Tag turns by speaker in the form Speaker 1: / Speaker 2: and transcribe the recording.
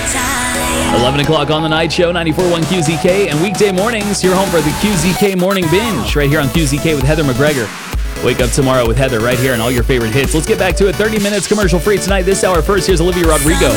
Speaker 1: 11 o'clock on the night show, 94.1 QZK, and weekday mornings, you're home for the QZK Morning Binge, right here on QZK with Heather McGregor. Wake up tomorrow with Heather right here and all your favorite hits. Let's get back to it. 30 minutes commercial free tonight. This hour first, here's Olivia Rodrigo.